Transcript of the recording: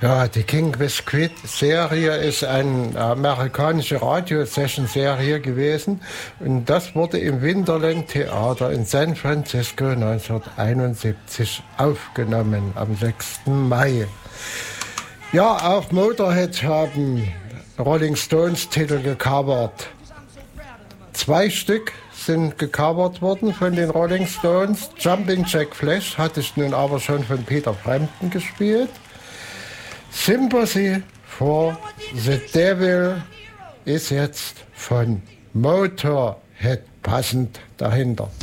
Ja, die King Biscuit-Serie ist eine amerikanische Radiosession-Serie gewesen und das wurde im Winterland Theater in San Francisco 1971 aufgenommen, am 6. Mai. Ja, auch Motorhead haben Rolling Stones Titel gecovert. 2 Stück sind gecovert worden von den Rolling Stones. Jumping Jack Flash hatte ich nun aber schon von Peter Frampton gespielt. Sympathy for the Devil ist jetzt von Motorhead passend dahinter.